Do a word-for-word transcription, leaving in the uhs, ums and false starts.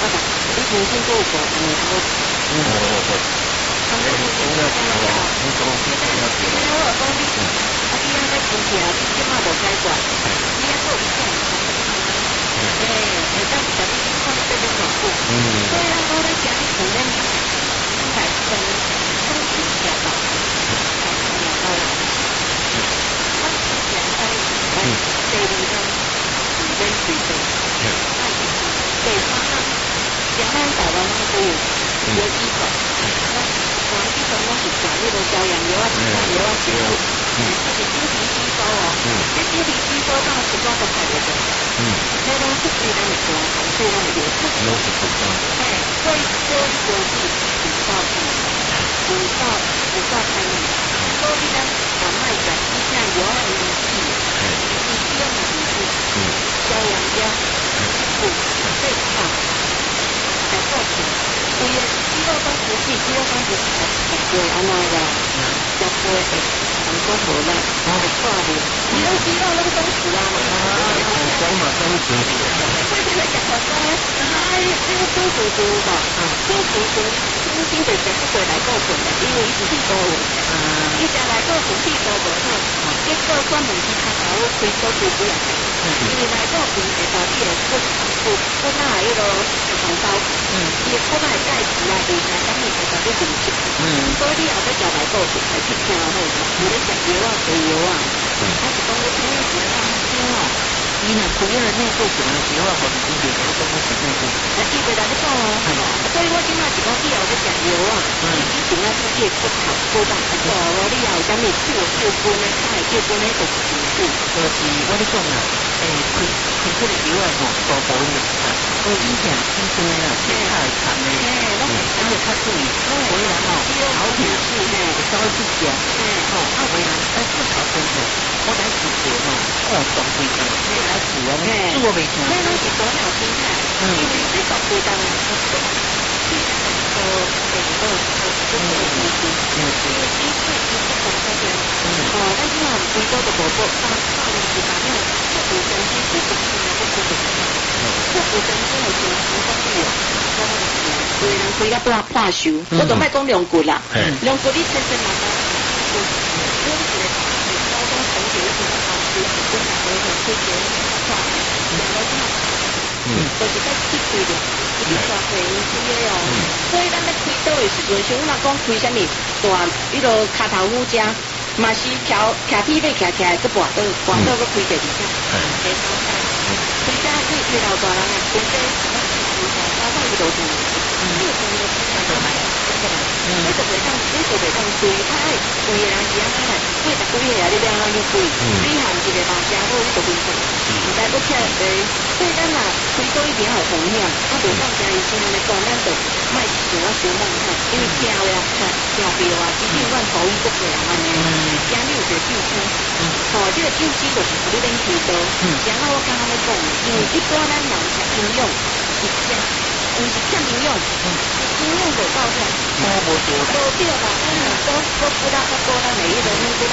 啊，你重新做过，嗯，好，嗯，好好好。咁你你你你你講，你你我講你，啊你阿個親戚啊，你即馬無解決，你阿個以前誒，誒，當時你看這種狀況，所以我咧講你承認你係真真是假的，係假的，我是講喺喺第二張是真是真，第三張講喺台灣都有有機會。我基本拢是食迄個消炎藥啊、止痛藥啊、止痛，嗯，就是顶皮吸收哦，嗯，这顶皮吸收到时光都排袂掉，嗯，那拢是对咱的肝糖水拢会流出，拢是不干，嘿，所以所以就是不到不不到不到开胃，所以咱慢慢食以前药啊有气，你需要嘛就是嗯消炎药，补对抗，才够吃。规个肌肉都不细，肌肉都不细，对，安那个，脚背会很多无力，然后挂住，你拢肌肉拢松弛啊嘛，讲嘛松弛，我现在讲话讲咧，哎，这个舒服舒服吧，舒服舒服，舒心就食不过来够顺的，因为伊是屁股有，伊食来够顺屁股无好，结果专门去看头开手术不要，因为来够平会导致个骨骨骨那迄个长刀，嗯，伊骨那会钙质啊，对啥，咱们会导致骨折，嗯，所以你后要食来够顺，来去听好，你咧食药啊，食药啊，还是讲你听伊食啊，听哦。伊若开迄个内部上的药啊，或者是药，我讲我是内部。啊，伊袂来得讲哦。所以我今仔是讲以后要食药啊，以前啊自己骨头骨头不够咯，你也有啥物救救筋的，太救筋的就是辛苦。就是我咧讲啦，诶，开开这个药啊吼，大部分就看，我以前医生啊，其他会看的，嗯，咱会较注意，为人吼，好皮肤嘿，稍微去食，吼，啊为人哎骨头真好，我来治疗吼，哦，动几工，你来治啊，治我袂成。那拢是鸵鸟心态，因为你动几工，去呃呃呃呃，就是医生，因为医生医不同那边，哦，但是吼，规周都无报，八八年是八年，腹部神经腹部神经不不不，腹部神经有全部都是有，有的人开甲半半袖，我都莫讲两骨啦，两骨你千千万万，我我是个高中同学是个老师，我大概很推荐他，两个他，嗯，就是在去开的，一直刷会员机的哦，所以咱咧开刀的时阵，像我若讲开啥物大迄个骹头骨折，嘛是翘徛铁尾徛起来去跋倒，跋倒去开第二下，第三下，开车可以开到大人啊，除非包括伊路途，你有朋友开车就买，对吧？你就袂当，你就袂当追，啊哎，有个人是安尼来，几十几个啊，你要安怎去追？你含一个大家伙，你就袂做，唔知搁徛一个，所以咱若开刀一定要有风险，啊，无像家医生安尼讲，咱就莫想啊想梦哈，因为跳呀，跳票啊，只有阮头医搁做人安尼，今日有一个救星，哦，这个救星就是属于恁开刀，然后我刚刚咧讲，因为一般咱人食营养是这样。毋是欠营养，营养就够噻，无无对啦，咱若多多补咱多补咱的迄个。